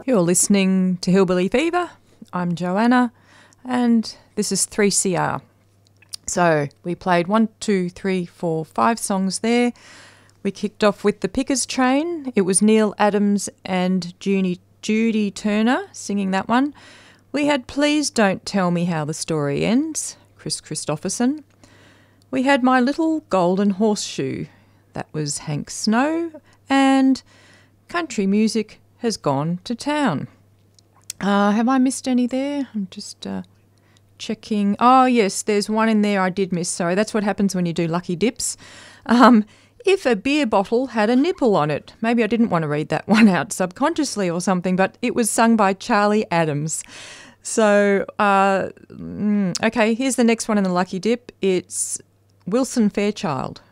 You're listening to Hillbilly Fever. I'm Joanna, and this is 3CR. So we played 1, 2, 3, 4, 5 songs there. We kicked off with The Pickers Train. It was Neil Adams and Judy Turner singing that one. We had Please Don't Tell Me How the Story Ends, Chris Christopherson. We had My Little Golden Horseshoe. That was Hank Snow. And Country Music Has Gone to Town. Have I missed any there? I'm just checking. Oh, yes, there's one in there I did miss. Sorry, that's what happens when you do Lucky Dips. If a beer bottle had a nipple on it. Maybe I didn't want to read that one out subconsciously or something, but it was sung by Charlie Adams. So, okay, here's the next one in the Lucky Dip. It's Wilson Fairchild.